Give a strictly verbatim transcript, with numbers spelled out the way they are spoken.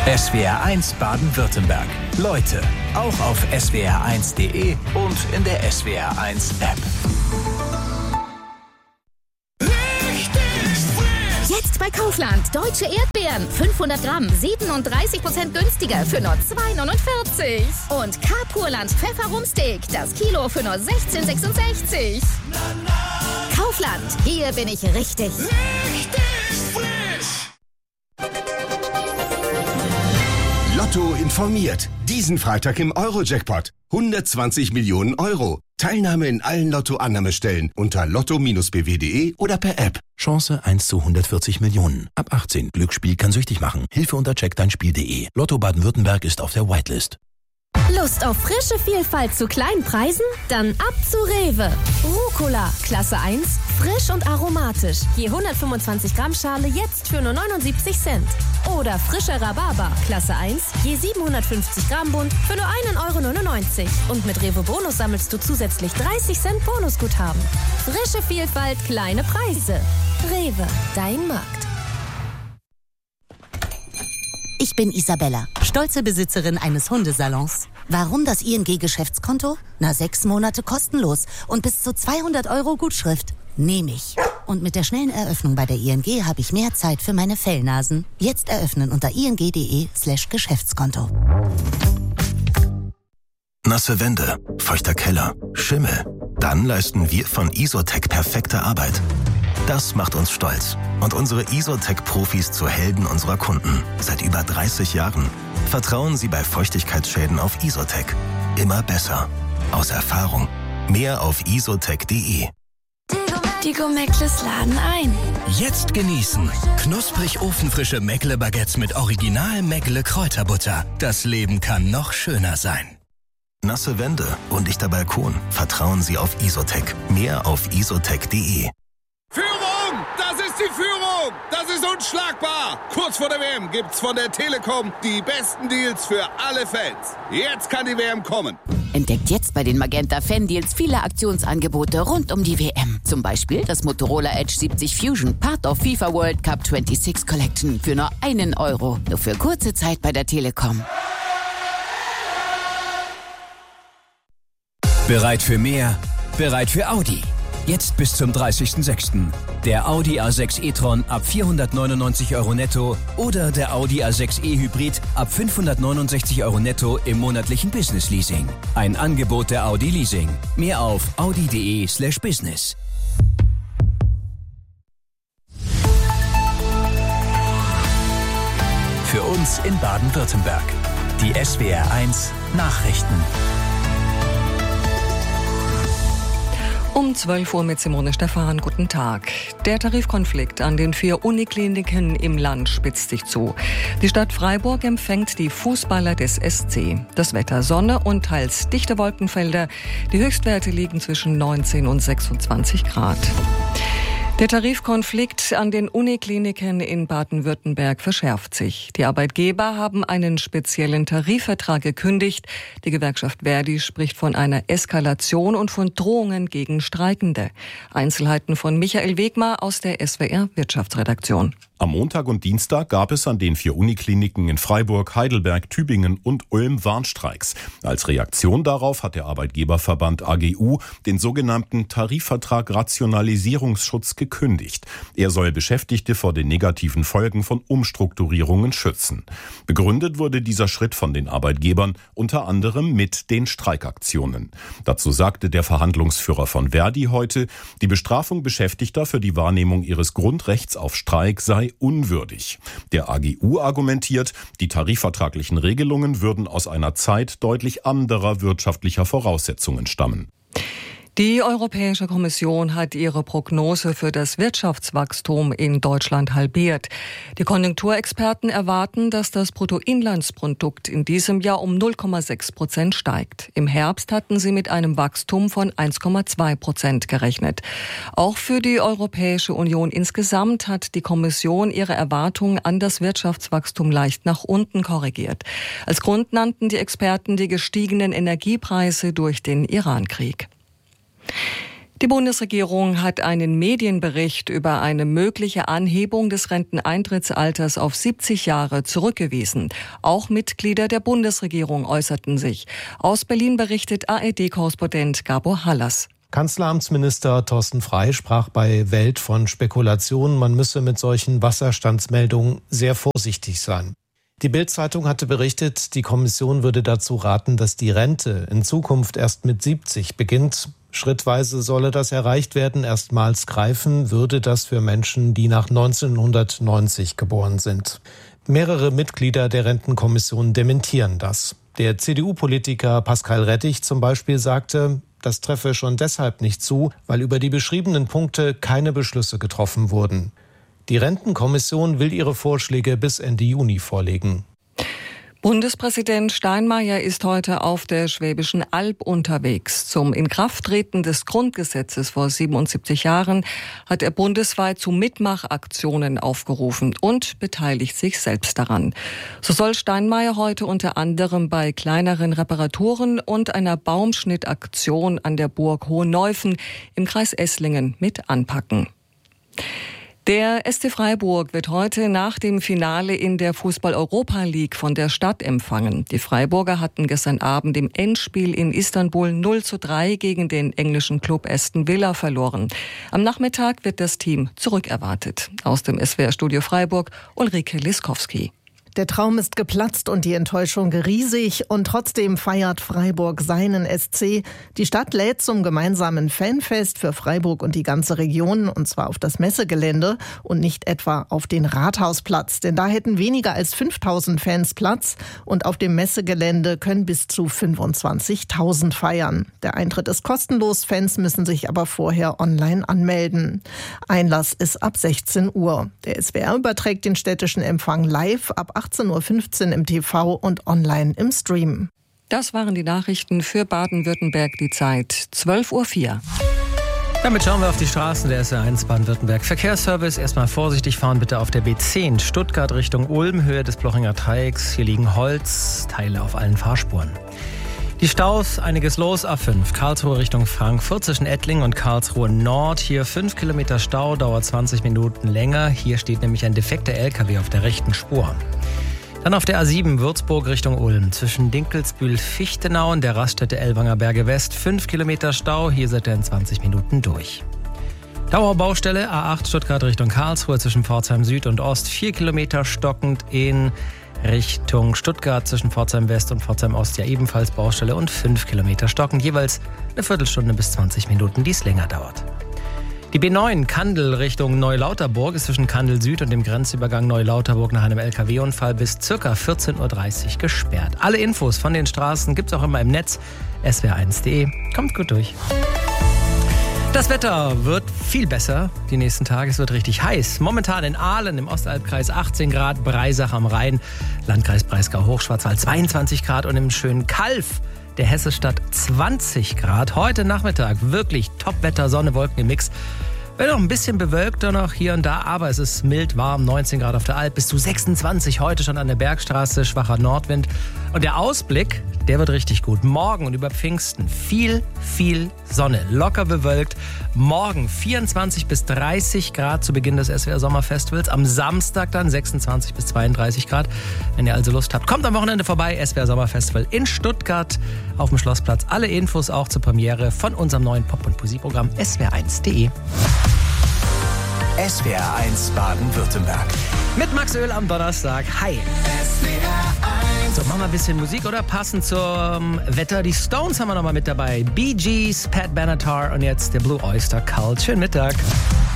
S W R eins Baden-Württemberg. Leute, auch auf S W R eins Punkt de und in der S W R eins App. Jetzt bei Kaufland. Deutsche Erdbeeren. fünfhundert Gramm. siebenunddreißig Prozent günstiger für nur zwei neunundvierzig. Und K-Purland Pfefferumsteak. Das Kilo für nur sechzehn sechsundsechzig. Kaufland. Hier bin ich richtig. Richtig frisch. Lotto informiert. Diesen Freitag im Euro-Jackpot. hundertzwanzig Millionen Euro. Teilnahme in allen Lotto-Annahmestellen unter lotto Bindestrich b w punkt de oder per App. Chance eins zu hundertvierzig Millionen. Ab achtzehn. Glücksspiel kann süchtig machen. Hilfe unter check dein Spiel punkt de. Lotto Baden-Württemberg ist auf der Whitelist. Lust auf frische Vielfalt zu kleinen Preisen? Dann ab zu Rewe. Rucola, Klasse eins, frisch und aromatisch. Je hundertfünfundzwanzig Gramm Schale jetzt für nur neunundsiebzig Cent. Oder frischer Rhabarber, Klasse eins, je siebenhundertfünfzig Gramm Bund für nur ein Euro neunundneunzig. Und mit Rewe Bonus sammelst du zusätzlich dreißig Cent Bonusguthaben. Frische Vielfalt, kleine Preise. Rewe, dein Markt. Ich bin Isabella, stolze Besitzerin eines Hundesalons. Warum das I N G-Geschäftskonto? Na, sechs Monate kostenlos und bis zu zweihundert Euro Gutschrift. Nehme ich. Und mit der schnellen Eröffnung bei der I N G habe ich mehr Zeit für meine Fellnasen. Jetzt eröffnen unter ing.de slash Geschäftskonto. Nasse Wände, feuchter Keller, Schimmel. Dann leisten wir von Isotec perfekte Arbeit. Das macht uns stolz und unsere Isotec-Profis zu Helden unserer Kunden. Seit über dreißig Jahren. Vertrauen Sie bei Feuchtigkeitsschäden auf Isotec. Immer besser. Aus Erfahrung. Mehr auf isotec punkt de. Die Gomeckles laden ein. Jetzt genießen. Knusprig ofenfrische Meckle-Baguettes mit Original Meckle Kräuterbutter. Das Leben kann noch schöner sein. Nasse Wände, undichter Balkon. Vertrauen Sie auf Isotec. Mehr auf isotec punkt de. Führung! Das ist die Führung! Das ist unschlagbar! Kurz vor der W M gibt's von der Telekom die besten Deals für alle Fans. Jetzt kann die W M kommen. Entdeckt jetzt bei den Magenta Fan Deals viele Aktionsangebote rund um die W M. Zum Beispiel das Motorola Edge siebzig Fusion, Part of FIFA World Cup sechsundzwanzig Collection für nur einen Euro. Nur für kurze Zeit bei der Telekom. Bereit für mehr? Bereit für Audi? Jetzt bis zum dreißigsten sechsten Der Audi A sechs e-tron ab vierhundertneunundneunzig Euro netto oder der Audi A sechs e Hybrid ab fünfhundertneunundsechzig Euro netto im monatlichen Business Leasing. Ein Angebot der Audi Leasing. Mehr auf audi.de slash business. Für uns in Baden-Württemberg. Die S W R eins Nachrichten. Um zwölf Uhr mit Simone Stephan. Guten Tag. Der Tarifkonflikt an den vier Unikliniken im Land spitzt sich zu. Die Stadt Freiburg empfängt die Fußballer des S C. Das Wetter Sonne und teils dichte Wolkenfelder. Die Höchstwerte liegen zwischen neunzehn und sechsundzwanzig Grad. Der Tarifkonflikt an den Unikliniken in Baden-Württemberg verschärft sich. Die Arbeitgeber haben einen speziellen Tarifvertrag gekündigt. Die Gewerkschaft Verdi spricht von einer Eskalation und von Drohungen gegen Streikende. Einzelheiten von Michael Wegmar aus der S W R Wirtschaftsredaktion. Am Montag und Dienstag gab es an den vier Unikliniken in Freiburg, Heidelberg, Tübingen und Ulm Warnstreiks. Als Reaktion darauf hat der Arbeitgeberverband A G U den sogenannten Tarifvertrag Rationalisierungsschutz gekündigt. Er soll Beschäftigte vor den negativen Folgen von Umstrukturierungen schützen. Begründet wurde dieser Schritt von den Arbeitgebern unter anderem mit den Streikaktionen. Dazu sagte der Verhandlungsführer von Verdi heute, die Bestrafung Beschäftigter für die Wahrnehmung ihres Grundrechts auf Streik sei unwürdig. Der A G U argumentiert, die tarifvertraglichen Regelungen würden aus einer Zeit deutlich anderer wirtschaftlicher Voraussetzungen stammen. Die Europäische Kommission hat ihre Prognose für das Wirtschaftswachstum in Deutschland halbiert. Die Konjunkturexperten erwarten, dass das Bruttoinlandsprodukt in diesem Jahr um null Komma sechs Prozent steigt. Im Herbst hatten sie mit einem Wachstum von eins Komma zwei Prozent gerechnet. Auch für die Europäische Union insgesamt hat die Kommission ihre Erwartungen an das Wirtschaftswachstum leicht nach unten korrigiert. Als Grund nannten die Experten die gestiegenen Energiepreise durch den Irankrieg. Die Bundesregierung hat einen Medienbericht über eine mögliche Anhebung des Renteneintrittsalters auf siebzig Jahre zurückgewiesen. Auch Mitglieder der Bundesregierung äußerten sich. Aus Berlin berichtet A R D-Korrespondent Gabor Hallas. Kanzleramtsminister Thorsten Frey sprach bei Welt von Spekulationen, man müsse mit solchen Wasserstandsmeldungen sehr vorsichtig sein. Die Bild-Zeitung hatte berichtet, die Kommission würde dazu raten, dass die Rente in Zukunft erst mit siebzig beginnt. Schrittweise solle das erreicht werden. Erstmals greifen würde das für Menschen, die nach neunzehnhundertneunzig geboren sind. Mehrere Mitglieder der Rentenkommission dementieren das. Der C D U-Politiker Pascal Rettich zum Beispiel sagte, das treffe schon deshalb nicht zu, weil über die beschriebenen Punkte keine Beschlüsse getroffen wurden. Die Rentenkommission will ihre Vorschläge bis Ende Juni vorlegen. Bundespräsident Steinmeier ist heute auf der Schwäbischen Alb unterwegs. Zum Inkrafttreten des Grundgesetzes vor siebenundsiebzig Jahren hat er bundesweit zu Mitmachaktionen aufgerufen und beteiligt sich selbst daran. So soll Steinmeier heute unter anderem bei kleineren Reparaturen und einer Baumschnittaktion an der Burg Hohenneuffen im Kreis Esslingen mit anpacken. Der S C Freiburg wird heute nach dem Finale in der Fußball-Europa League von der Stadt empfangen. Die Freiburger hatten gestern Abend im Endspiel in Istanbul null zu drei gegen den englischen Club Aston Villa verloren. Am Nachmittag wird das Team zurückerwartet. Aus dem S W R-Studio Freiburg Ulrike Liskowski. Der Traum ist geplatzt und die Enttäuschung riesig und trotzdem feiert Freiburg seinen S C. Die Stadt lädt zum gemeinsamen Fanfest für Freiburg und die ganze Region und zwar auf das Messegelände und nicht etwa auf den Rathausplatz. Denn da hätten weniger als fünftausend Fans Platz und auf dem Messegelände können bis zu fünfundzwanzigtausend feiern. Der Eintritt ist kostenlos, Fans müssen sich aber vorher online anmelden. Einlass ist ab sechzehn Uhr. Der S W R überträgt den städtischen Empfang live ab achtzehn Uhr fünfzehn im T V und online im Stream. Das waren die Nachrichten für Baden-Württemberg, die Zeit zwölf Uhr vier. Damit schauen wir auf die Straßen der S R eins Baden-Württemberg. Verkehrsservice, erstmal vorsichtig fahren bitte auf der B zehn, Stuttgart Richtung Ulm, Höhe des Blochinger Dreiecks. Hier liegen Holzteile auf allen Fahrspuren. Die Staus, einiges los, A fünf, Karlsruhe Richtung Frankfurt zwischen Ettlingen und Karlsruhe Nord. Hier fünf Kilometer Stau, dauert zwanzig Minuten länger. Hier steht nämlich ein defekter L K W auf der rechten Spur. Dann auf der A sieben, Würzburg Richtung Ulm. Zwischen Dinkelsbühl-Fichtenau und der Raststätte Ellwanger Berge West. fünf Kilometer Stau, hier seid ihr in zwanzig Minuten durch. Dauerbaustelle, A acht, Stuttgart Richtung Karlsruhe. Zwischen Pforzheim Süd und Ost. vier Kilometer stockend in Richtung Stuttgart zwischen Pforzheim West und Pforzheim Ost ja ebenfalls Baustelle und fünf Kilometer stockend, jeweils eine Viertelstunde bis zwanzig Minuten, die es länger dauert. Die B neun Kandel Richtung Neulauterburg ist zwischen Kandel Süd und dem Grenzübergang Neulauterburg nach einem L K W-Unfall bis ca. vierzehn Uhr dreißig gesperrt. Alle Infos von den Straßen gibt's auch immer im Netz S W R eins punkt de. Kommt gut durch. Das Wetter wird viel besser die nächsten Tage. Es wird richtig heiß. Momentan in Aalen im Ostalbkreis achtzehn Grad, Breisach am Rhein, Landkreis Breisgau-Hochschwarzwald zweiundzwanzig Grad und im schönen Kalf der Hessestadt zwanzig Grad. Heute Nachmittag wirklich Topwetter, Sonne, Wolken im Mix. Wird noch ein bisschen bewölkter noch hier und da, aber es ist mild warm, neunzehn Grad auf der Alp, bis zu sechsundzwanzig heute schon an der Bergstraße, schwacher Nordwind. Und der Ausblick, der wird richtig gut. Morgen und über Pfingsten viel, viel Sonne, locker bewölkt. Morgen vierundzwanzig bis dreißig Grad zu Beginn des S W R Sommerfestivals. Am Samstag dann sechsundzwanzig bis zweiunddreißig Grad. Wenn ihr also Lust habt, kommt am Wochenende vorbei. S W R Sommerfestival in Stuttgart auf dem Schlossplatz. Alle Infos auch zur Premiere von unserem neuen Pop- und Musikprogramm S W R eins punkt de. S W R eins Baden-Württemberg. Mit Max Öl am Donnerstag. Hi. S W R eins. So, machen wir ein bisschen Musik, oder? Passend zum Wetter. Die Stones haben wir noch mal mit dabei. Bee Gees, Pat Benatar und jetzt der Blue Oyster Cult. Schönen Mittag.